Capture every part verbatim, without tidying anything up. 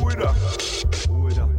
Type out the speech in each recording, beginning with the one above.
Újra! Újra!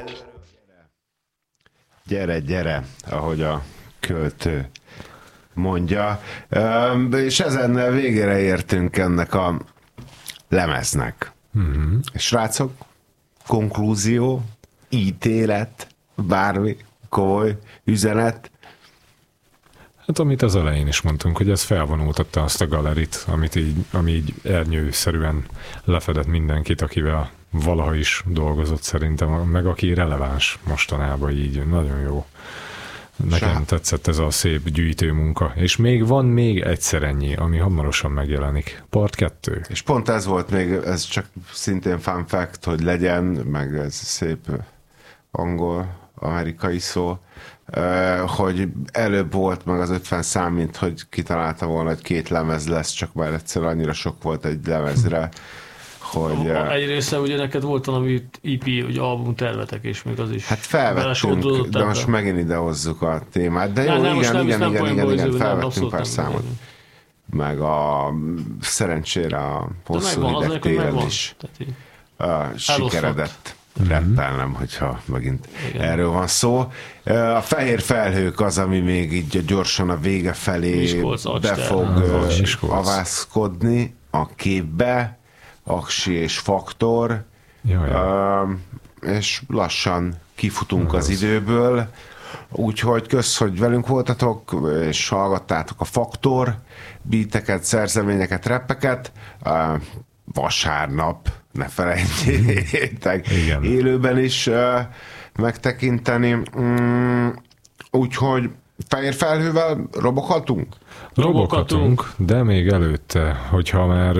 Gyere, gyere, ahogy a költő mondja. És ezen végére értünk ennek a lemeznek. Mm-hmm. Srácok, konklúzió, ítélet, bármi, komoly üzenet. Hát amit az elején is mondtunk, hogy ez felvonultatta azt a galerit, amit így, ami így ernyőszerűen lefedett mindenkit, akivel valaha is dolgozott szerintem, meg aki releváns mostanában így. Nagyon jó. Nekem Sá. tetszett ez a szép gyűjtőmunka. És még van még egyszer ennyi, ami hamarosan megjelenik. Part kettő. És pont ez volt még, ez csak szintén fun fact, hogy legyen, meg ez szép angol-amerikai szó, hogy előbb volt meg az ötven szám, mint hogy kitalálta volna, hogy két lemez lesz, csak már egyszer annyira sok volt egy lemezre, hogy... Egyrészt ugye neked volt valami é pé, ugye album tervetek, és még az is... Hát felvettünk, de most megint ide hozzuk a témát. De jó, nem, igen, igen, igen, igen, igen, igen, felvettünk pár számot. Meg a szerencsére a hosszú hideg télen is uh, sikeredett. Reppelnem, hogyha megint igen. erről van szó. A fehér felhők az, ami még így gyorsan a vége felé Miskolc, be fog ah, avászkodni a képbe, Aksi és Faktor, uh, és lassan kifutunk az, az időből, úgyhogy kösz, hogy velünk voltatok, és hallgattátok a Faktor beateket, szerzeményeket, reppeket. Uh, vasárnap, ne felejtjétek, igen. élőben is uh, megtekinteni. Mm, úgyhogy fehér felhővel roboghatunk? Roboghatunk, de még előtte, hogyha már